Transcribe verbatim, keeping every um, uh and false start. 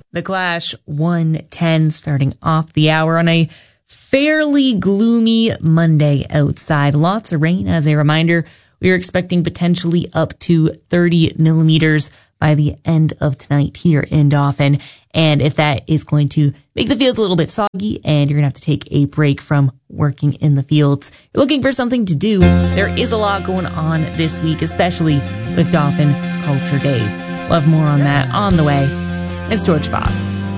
The Clash, one ten, starting off the hour on a fairly gloomy Monday outside. Lots of rain. As a reminder, we are expecting potentially up to thirty millimeters by the end of tonight here in Dauphin. And if that is going to make the fields a little bit soggy and you're going to have to take a break from working in the fields, you're looking for something to do, there is a lot going on this week, especially with Dauphin Culture Days. We'll have more on that on the way. It's George Fox.